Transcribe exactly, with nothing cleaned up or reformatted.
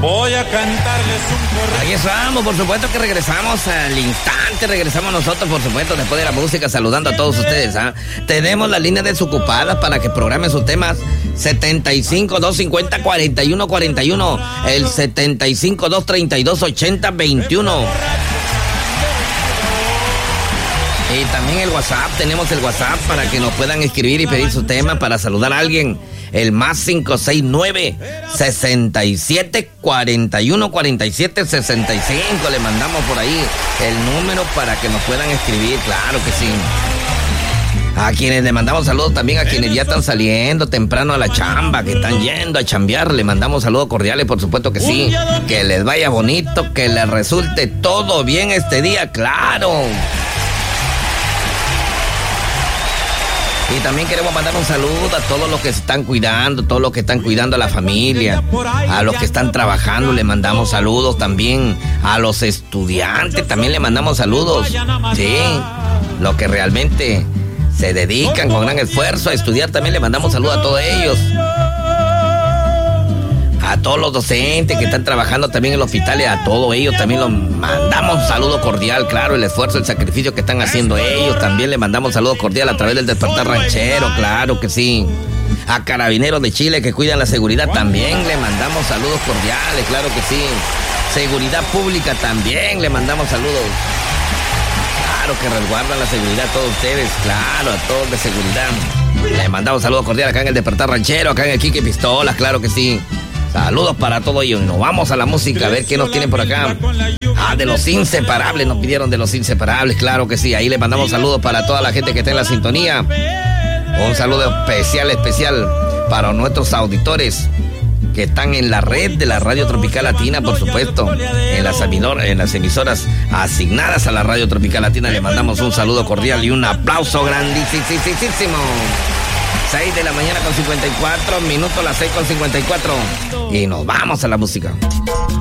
Voy a cantarles un correo. Ahí estamos, por supuesto que regresamos al instante, regresamos nosotros, por supuesto, después de la música, saludando a todos ustedes. ¿eh? Tenemos la línea desocupada para que programen sus temas. setenta y cinco, doscientos cincuenta, cuarenta y uno cuarenta y uno, el setenta y cinco, doscientos treinta y dos, ochenta veintiuno. Y también el WhatsApp, tenemos el WhatsApp para que nos puedan escribir y pedir su tema para saludar a alguien. El más cinco seis nueve, sesenta y siete, cuarenta y uno, cuarenta y siete, sesenta y cinco. Le mandamos por ahí el número para que nos puedan escribir, claro que sí. A quienes le mandamos saludos también, a quienes ya están saliendo temprano a la chamba, que están yendo a chambear, le mandamos saludos cordiales, por supuesto que sí. Que les vaya bonito, que les resulte todo bien este día, claro. Y también queremos mandar un saludo a todos los que se están cuidando, todos los que están cuidando a la familia, a los que están trabajando, le mandamos saludos también, a los estudiantes también le mandamos saludos, sí, los que realmente se dedican con gran esfuerzo a estudiar, también le mandamos saludos a todos ellos. A todos los docentes que están trabajando también en el hospital y a todos ellos también los mandamos un saludo cordial, claro, el esfuerzo, el sacrificio que están haciendo ellos, también le mandamos saludo cordial a través del Despertar Ranchero, claro que sí. A Carabineros de Chile que cuidan la seguridad también le mandamos saludos cordiales, claro que sí. Seguridad Pública también le mandamos saludos. Claro que resguardan la seguridad a todos ustedes, claro, a todos de seguridad. Le mandamos saludos cordiales acá en el Despertar Ranchero, acá en el Quique Pistolas, claro que sí. Saludos para todos ellos. Nos vamos a la música a ver qué nos tienen por acá. Ah, de los Inseparables, nos pidieron de los Inseparables, claro que sí. Ahí les mandamos saludos para toda la gente que está en la sintonía. Un saludo especial, especial para nuestros auditores que están en la red de la Radio Tropical Latina, por supuesto. En las, en las emisoras asignadas a la Radio Tropical Latina le mandamos un saludo cordial y un aplauso grandísimo. seis de la mañana con cincuenta y cuatro minutos, las seis con cincuenta y cuatro. Y nos vamos a la música.